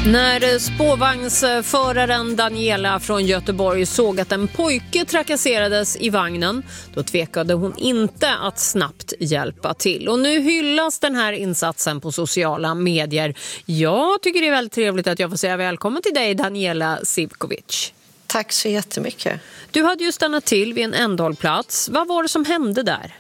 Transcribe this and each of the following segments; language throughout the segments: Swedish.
När spårvagnsföraren Daniela från Göteborg såg att en pojke trakasserades i vagnen, då tvekade hon inte att snabbt hjälpa till. Och nu hyllas den här insatsen på sociala medier. Jag tycker det är väldigt trevligt att jag får säga välkommen till dig, Daniela Sivkovic. Tack så jättemycket. Du hade ju stannat till vid en ändhållplats. Vad var det som hände där?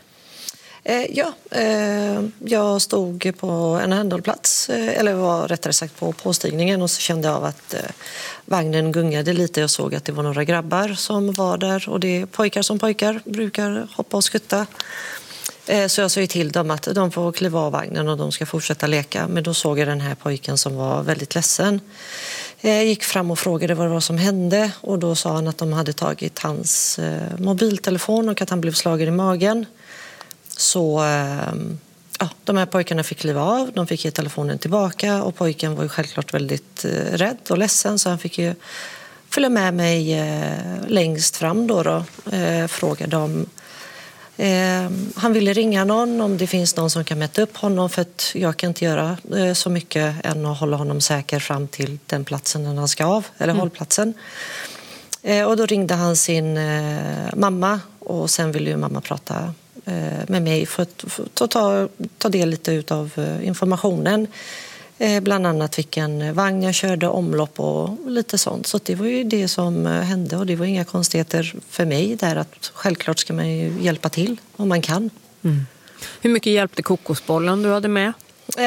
Jag stod på en ändhållplats, eller var rättare sagt på påstigningen, och så kände jag av att vagnen gungade lite. Jag såg att det var några grabbar som var där, och det är pojkar som pojkar brukar hoppa och skutta. Så jag sa till dem att de får kliva av vagnen och de ska fortsätta leka. Men då såg jag den här pojken som var väldigt ledsen. Jag gick fram och frågade vad det var som hände, och då sa han att de hade tagit hans mobiltelefon och att han blev slagen i magen. Så de här pojkarna fick kliva av, de fick ge telefonen tillbaka, och pojken var ju självklart väldigt rädd och ledsen, så han fick ju följa med mig längst fram då. Frågade om han ville ringa någon, om det finns någon som kan mäta upp honom, för att jag kan inte göra så mycket än att hålla honom säker fram till den platsen där han ska av, eller hållplatsen. Och då ringde han sin mamma, och sen ville ju mamma prata med mig för att ta del lite av informationen. Bland annat vilken vagn jag körde, omlopp och lite sånt. Så det var ju det som hände, och det var inga konstigheter för mig där, att självklart ska man ju hjälpa till om man kan. Mm. Hur mycket hjälpte kokosbollen du hade med?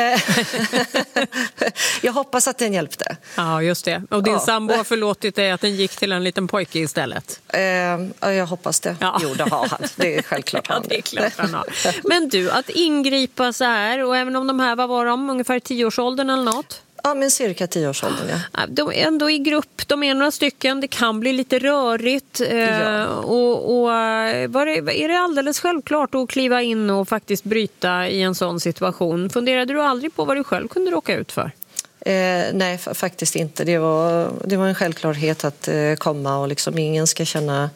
Jag hoppas att den hjälpte. Ja, just det. Och din sambo har förlåtit dig att den gick till en liten pojke istället? Jag hoppas det. Ja. Jo, det har han. Det är självklart han. Ja, det är klart han har. Men du, att ingripa så här, och även om de här, vad var de, ungefär 10-årsåldern eller något? Ja, men cirka 10-årsåldern, ja. De är ändå i grupp, de är några stycken, det kan bli lite rörigt. Är det alldeles självklart att kliva in och faktiskt bryta i en sån situation? Funderade du aldrig på vad du själv kunde råka ut för? Nej, faktiskt inte. Det var en självklarhet att komma, och liksom ingen ska känna...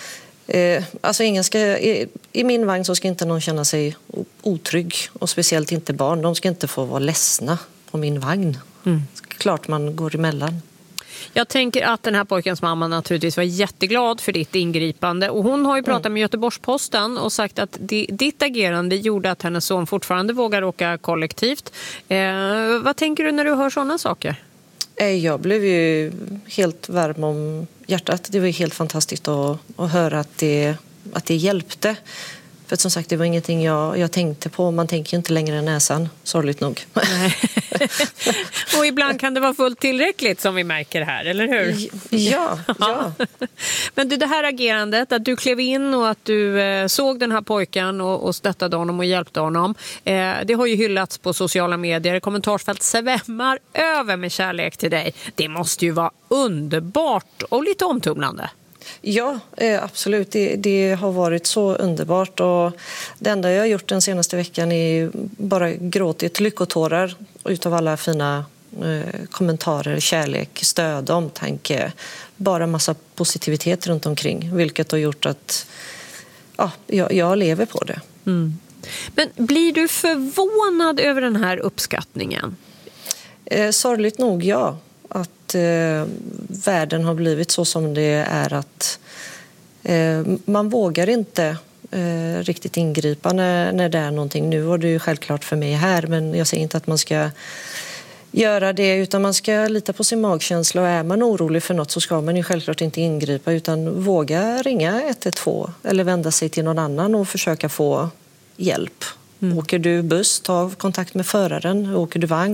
I min vagn så ska inte någon känna sig otrygg, och speciellt inte barn. De ska inte få vara ledsna på min vagn. Klart man går emellan. Jag tänker att den här pojkens mamma naturligtvis var jätteglad för ditt ingripande, och hon har ju pratat med Göteborgs-Posten och sagt att ditt agerande gjorde att hennes son fortfarande vågar åka kollektivt. Vad tänker du när du hör sådana saker? Jag blev ju helt varm om hjärtat. Det var helt fantastiskt att höra att det hjälpte. För att som sagt, det var ingenting jag tänkte på. Man tänker ju inte längre än näsan, sorgligt nog. Och ibland kan det vara fullt tillräckligt, som vi märker här, eller hur? Ja. Men det här agerandet, att du klev in och att du såg den här pojken och stöttade honom och hjälpte honom, det har ju hyllats på sociala medier. Kommentarsfält svämmar över med kärlek till dig. Det måste ju vara underbart och lite omtumlande. Ja, absolut. Det har varit så underbart, och det enda jag har gjort den senaste veckan är bara gråtit lyckotårar utav alla fina kommentarer, kärlek, stöd, omtanke. Bara massa positivitet runt omkring, vilket har gjort att jag lever på det. Mm. Men blir du förvånad över den här uppskattningen? Sorgligt nog, ja. Att världen har blivit så som det är, att man vågar inte riktigt ingripa när det är någonting. Nu var det ju självklart för mig här, men jag säger inte att man ska göra det, utan man ska lita på sin magkänsla, och är man orolig för något så ska man ju självklart inte ingripa, utan våga ringa 112 eller vända sig till någon annan och försöka få hjälp. Åker du buss, ta kontakt med föraren. Åker du vagn,